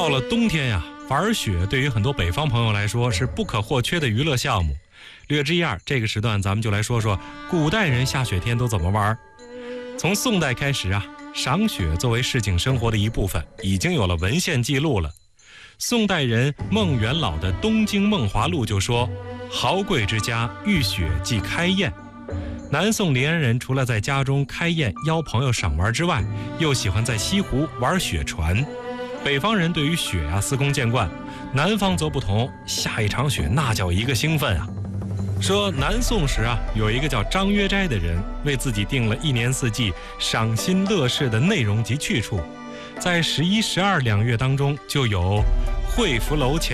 到了冬天呀，玩雪对于很多北方朋友来说是不可或缺的娱乐项目。略知一二，这个时段咱们就来说说古代人下雪天都怎么玩。从宋代开始啊，赏雪作为市井生活的一部分，已经有了文献记录了。宋代人孟元老的《东京梦华录》就说：豪贵之家遇雪即开宴。南宋临安人除了在家中开宴邀朋友赏玩之外，又喜欢在西湖玩雪船。北方人对于雪司空见惯，南方则不同，下一场雪那叫一个兴奋啊。说南宋时有一个叫张约斋的人，为自己定了一年四季赏心乐事的内容及去处。在11、12两月当中，就有惠福楼前